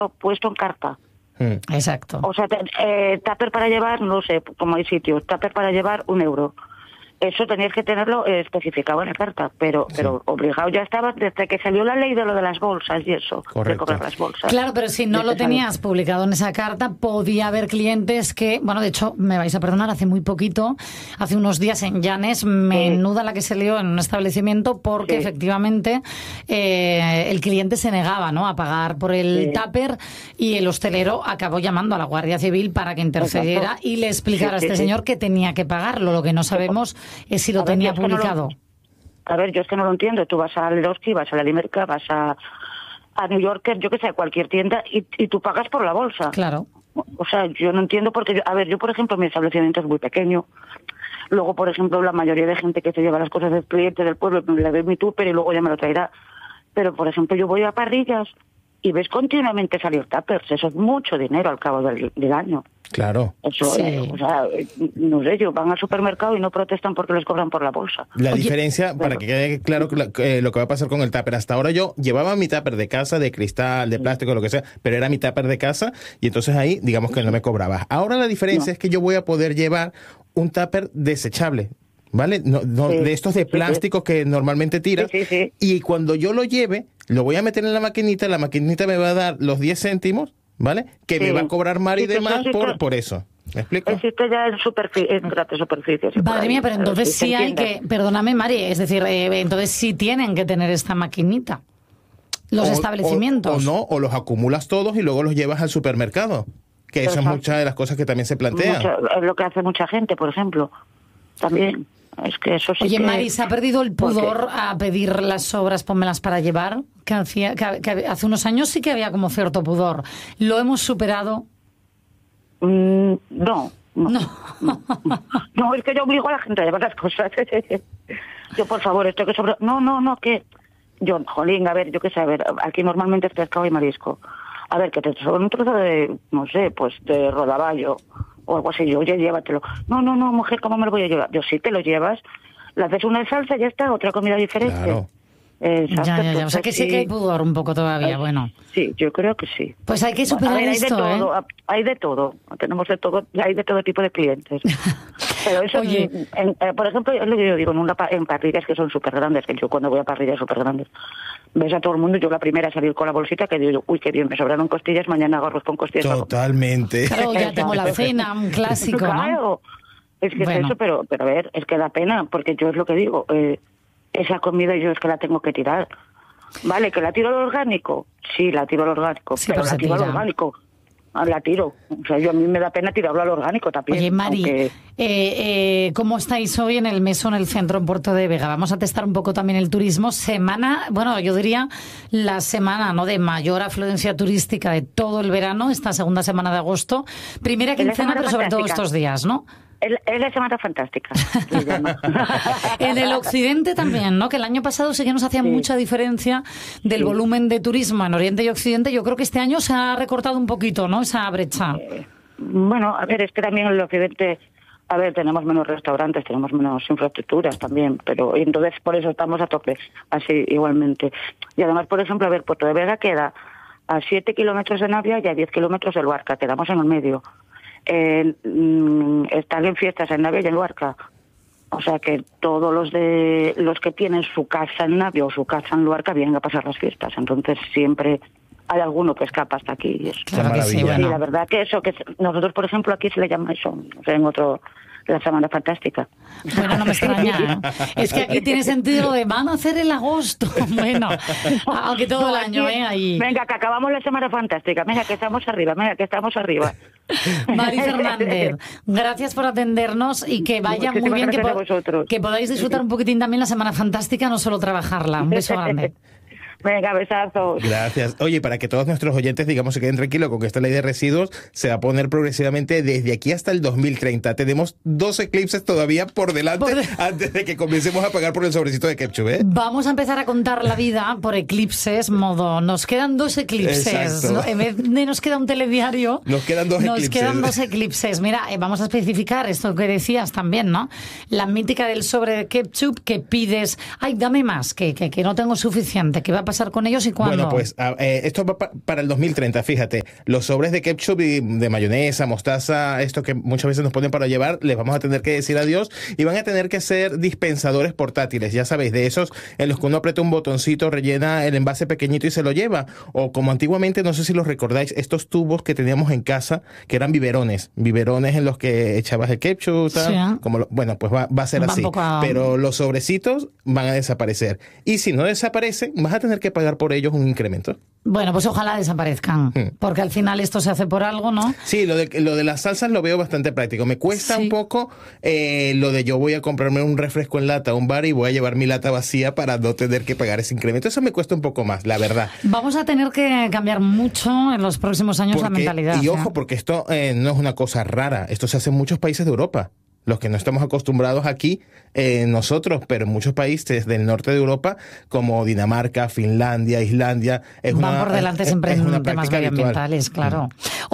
puesto en carta. Exacto. O sea, tupper para llevar, no sé, como hay sitios, tupper para llevar 1 euro. Eso tenías que tenerlo especificado en la carta, pero obligado ya estaba desde que salió la ley de lo de las bolsas y eso, de cobrar las bolsas. Claro, pero si no lo tenías publicado en esa carta, podía haber clientes que, bueno, de hecho, me vais a perdonar, hace muy poquito, hace unos días en Llanes, menuda la que se lió en un establecimiento porque efectivamente el cliente se negaba, ¿no?, a pagar por el tupper y el hostelero acabó llamando a la Guardia Civil para que intercediera y le explicara a este señor que tenía que pagarlo. Lo que no sabemos es si lo tenía publicado. A ver, yo es que no lo entiendo. Tú vas a Eroski, vas a la Limerca, vas a New Yorker, yo que sé, a cualquier tienda y tú pagas por la bolsa. Claro. O sea, yo no entiendo porque, yo por ejemplo, mi establecimiento es muy pequeño. Luego, por ejemplo, la mayoría de gente que se lleva las cosas del cliente del pueblo, le doy mi tupper y luego ya me lo traerá. Pero, por ejemplo, yo voy a parrillas y ves continuamente salir tuppers. Eso es mucho dinero al cabo del año. Claro. Eso, o sea, no sé, ellos van al supermercado y no protestan porque les cobran por la bolsa. La diferencia, para que quede claro lo que va a pasar con el tupper. Hasta ahora yo llevaba mi tupper de casa, de cristal, de plástico, lo que sea, pero era mi tupper de casa y entonces ahí, digamos que no me cobraba. Ahora la diferencia es que yo voy a poder llevar un tupper desechable. ¿Vale? De estos de plásticos que normalmente tiras. Y cuando yo lo lleve, lo voy a meter en la maquinita me va a dar los 10 céntimos, ¿vale? Que me va a cobrar Mari de más por eso. ¿Me explico? Existe ya en grandes superficies. Madre mía, pero entonces sí hay que... Perdóname, Mari, es decir, entonces sí tienen que tener esta maquinita. Los establecimientos. O los acumulas todos y luego los llevas al supermercado. Que eso es muchas de las cosas que también se plantean. Es lo que hace mucha gente, por ejemplo. También. Es que eso sí. Oye, Mari, ¿se ha perdido el pudor a pedir las sobras, pónmelas para llevar? Que hace unos años sí que había como cierto pudor. ¿Lo hemos superado? No, es que yo obligo a la gente a llevar las cosas. Yo, por favor, esto que sobre... No, que... Yo, jolín, a ver, yo qué sé, a ver, aquí normalmente es pescado y marisco. A ver, que te sobra un trozo de, no sé, pues de rodaballo o algo así, oye, llévatelo. No, mujer, ¿cómo me lo voy a llevar? Yo sí, te lo llevas, le haces una salsa y ya está, otra comida diferente. Claro. Exacto, ya. O sea que sí que hay pudor un poco todavía, bueno. Sí, yo creo que sí. Pues hay que superar esto, hay de todo, tenemos de todo, hay de todo tipo de clientes. Pero eso, oye, por ejemplo, es lo que yo digo, en parrillas que son súper grandes, que yo cuando voy a parrillas súper grandes, ves a todo el mundo, yo la primera a salir con la bolsita, que digo, uy, qué bien, me sobraron costillas, mañana hago arroz con costillas. Totalmente. Claro, ya tengo la cena, un clásico, claro, ¿no? Es que es eso, pero a ver, es que da pena, porque yo es lo que digo, esa comida yo es que la tengo que tirar. Vale, que la tiro al orgánico, sí, la tiro al orgánico, sí, pero la tiro al orgánico. La tiro. O sea, a mí me da pena tirarlo al orgánico también. Oye, Mari, ¿cómo estáis hoy en el Meso, en el centro, en Puerto de Vega? Vamos a testar un poco también el turismo. Yo diría la semana, ¿no?, de mayor afluencia turística de todo el verano, esta segunda semana de agosto. Primera quincena, pero sobre todo estos días, ¿no? Es la semana fantástica. En el occidente también, ¿no? Que el año pasado sí que nos hacía mucha diferencia del volumen de turismo en Oriente y Occidente. Yo creo que este año se ha recortado un poquito, ¿no?, esa brecha. Bueno, a ver, es que también en el occidente, a ver, tenemos menos restaurantes, tenemos menos infraestructuras también, pero entonces por eso estamos a tope, así igualmente. Y además, por ejemplo, a ver, Puerto de Vega queda a 7 kilómetros de Navia y a 10 kilómetros de Luarca, quedamos en el medio. Están en fiestas en Navia y en Luarca, o sea que todos los que tienen su casa en Navia o su casa en Luarca vienen a pasar las fiestas, entonces siempre hay alguno que escapa hasta aquí y eso. Claro que sí, bueno. Y la verdad que eso, que nosotros por ejemplo aquí se le llama eso, o sea, en otro, la semana fantástica. Bueno, no me extraña, ¿eh? Es que aquí tiene sentido de van a hacer el agosto. Bueno, aunque todo el año, ahí. Venga, que acabamos la semana fantástica. Venga, que estamos arriba. Mari Fernández, gracias por atendernos y que vaya muy bien, que podáis disfrutar un poquitín también la semana fantástica, no solo trabajarla. Un beso grande. Venga, besazos. Gracias. Oye, para que todos nuestros oyentes, digamos, se queden tranquilos con que esta ley de residuos se va a poner progresivamente desde aquí hasta el 2030. Tenemos 2 eclipses todavía por delante antes de que comencemos a pagar por el sobrecito de ketchup, ¿eh? Vamos a empezar a contar la vida por eclipses, modo, nos quedan 2 eclipses. Exacto. En vez de nos queda un telediario, nos quedan 2 eclipses. Mira, vamos a especificar esto que decías también, ¿no? La mítica del sobre de ketchup que pides, ay, dame más, que no tengo suficiente, que va a pasar con ellos y cuándo? Bueno, pues esto va para el 2030, fíjate. Los sobres de ketchup y de mayonesa, mostaza, esto que muchas veces nos ponen para llevar, les vamos a tener que decir adiós y van a tener que ser dispensadores portátiles, ya sabéis, de esos en los que uno aprieta un botoncito, rellena el envase pequeñito y se lo lleva. O como antiguamente, no sé si los recordáis, estos tubos que teníamos en casa, que eran biberones en los que echabas el ketchup, tal, sí. Bueno, pues va a ser así. Pero los sobrecitos van a desaparecer. Y si no desaparecen, vas a tener que pagar por ellos un incremento. Bueno, pues ojalá desaparezcan, porque al final esto se hace por algo, ¿no? Sí, lo de las salsas lo veo bastante práctico. Me cuesta un poco lo de yo voy a comprarme un refresco en lata a un bar y voy a llevar mi lata vacía para no tener que pagar ese incremento. Eso me cuesta un poco más, la verdad. Vamos a tener que cambiar mucho en los próximos años la mentalidad. Y ojo, porque esto no es una cosa rara. Esto se hace en muchos países de Europa. Los que no estamos acostumbrados aquí, nosotros, pero en muchos países del norte de Europa, como Dinamarca, Finlandia, Islandia, van por delante siempre en temas medioambientales, claro.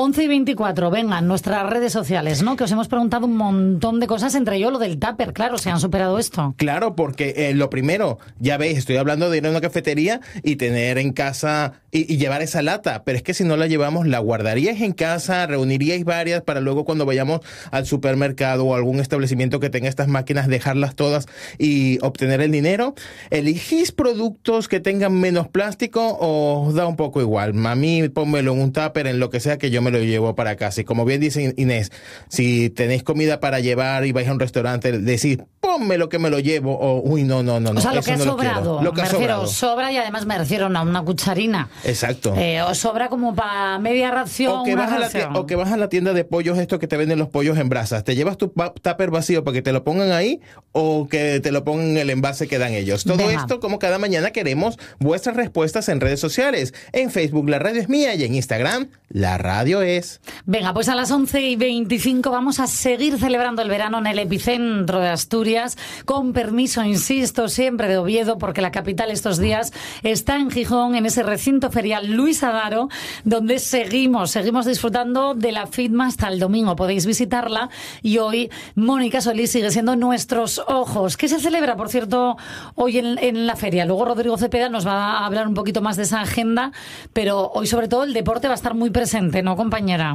11:24, vengan, nuestras redes sociales, ¿no? Que os hemos preguntado un montón de cosas, entre ellos lo del tupper, claro, ¿se han superado esto? Claro, porque lo primero, ya veis, estoy hablando de ir a una cafetería y tener en casa y llevar esa lata, pero es que si no la llevamos, la guardaríais en casa, reuniríais varias para luego cuando vayamos al supermercado o algún establecimiento que tenga estas máquinas, dejarlas todas y obtener el dinero. ¿Elegís productos que tengan menos plástico o os da un poco igual? A mí pónmelo en un tupper, en lo que sea, que yo me lo llevo para casa. Y como bien dice Inés, si tenéis comida para llevar y vais a un restaurante, decís, pónmelo que me lo llevo, o uy, no. O sea, lo que ha no sobrado. Lo que me refiero, sobra y además me refiero a una cucharina. Exacto. Os sobra como para media ración, o que vas a la tienda de pollos, esto que te venden los pollos en brasas. Te llevas tu tupper vacío para que te lo pongan ahí o que te lo pongan en el envase que dan ellos. Todo esto, como cada mañana, queremos vuestras respuestas en redes sociales. En Facebook, La Radio es Mía, y en Instagram, La Radio es. Venga, pues a las 11:25 vamos a seguir celebrando el verano en el epicentro de Asturias, con permiso, insisto, siempre de Oviedo, porque la capital estos días está en Gijón, en ese recinto ferial Luis Adaro, donde seguimos disfrutando de la FITMA hasta el domingo. Podéis visitarla y hoy Mónica Solís sigue siendo nuestros ojos. ¿Qué se celebra, por cierto, hoy en la feria? Luego Rodrigo Cepeda nos va a hablar un poquito más de esa agenda, pero hoy sobre todo el deporte va a estar muy presente, ¿no, compañera?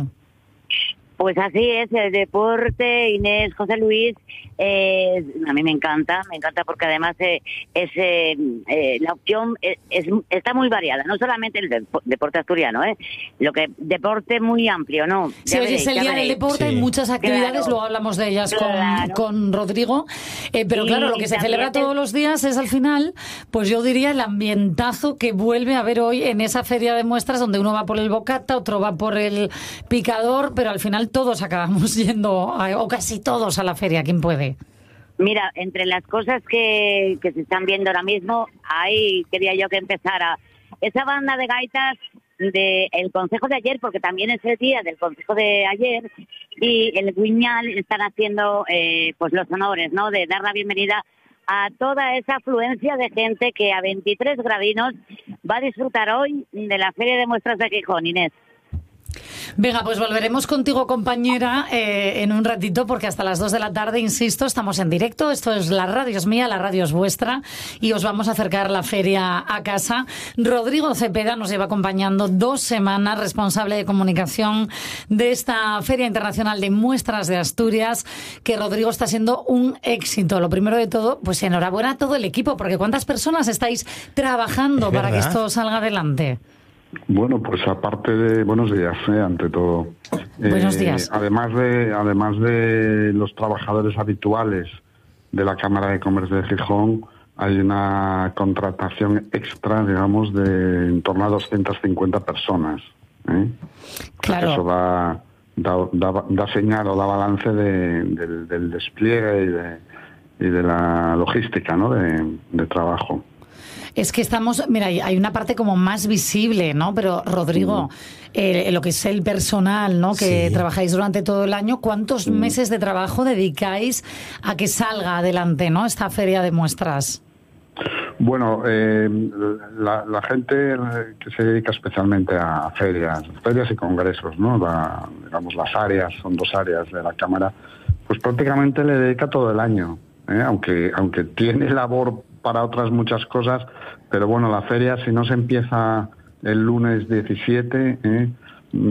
Pues así es, el deporte, Inés, José Luis, a mí me encanta porque además la opción está muy variada, no solamente el deporte asturiano, lo que deporte muy amplio, ¿no? Sí, hoy es el día del deporte, hay muchas actividades, claro, luego hablamos de ellas con Rodrigo, pero claro, lo que se celebra todos los días es al final, pues yo diría el ambientazo que vuelve a haber hoy en esa feria de muestras, donde uno va por el bocata, otro va por el picador, pero al final todos acabamos yendo, o casi todos, a la feria, quien puede. Mira, entre las cosas que se están viendo ahora mismo, ahí quería yo que empezara esa banda de gaitas del consejo de ayer, porque también es el día del consejo de ayer, y el Guiñal están haciendo pues los honores, ¿no?, de dar la bienvenida a toda esa afluencia de gente que a 23 gradinos va a disfrutar hoy de la Feria de Muestras de Gijón, Inés. Venga, pues volveremos contigo, compañera, en un ratito, porque hasta las 2 de la tarde, insisto, estamos en directo. Esto es La Radio es Mía, la radio es vuestra, y os vamos a acercar la feria a casa. Rodrigo Cepeda nos lleva acompañando 2 semanas, responsable de comunicación de esta Feria Internacional de Muestras de Asturias, que, Rodrigo, está siendo un éxito. Lo primero de todo, pues enhorabuena a todo el equipo, porque ¿cuántas personas estáis trabajando para que esto salga adelante? Bueno, pues aparte de buenos días, ante todo. Buenos días. Además de los trabajadores habituales de la Cámara de Comercio de Gijón, hay una contratación extra, digamos, de en torno a 250 personas. Claro. Eso da señal o da balance del despliegue y de la logística, ¿no?, de trabajo. Es que estamos, mira, hay una parte como más visible, ¿no? Pero, Rodrigo, lo que es el personal, ¿no?, que trabajáis durante todo el año, ¿cuántos meses de trabajo dedicáis a que salga adelante, ¿no?, esta feria de muestras? Bueno, la gente que se dedica especialmente a ferias y congresos, ¿no?, digamos las áreas, son 2 áreas de la Cámara, pues prácticamente le dedica todo el año, aunque tiene labor para otras muchas cosas, pero bueno, la feria, si no se empieza el lunes 17,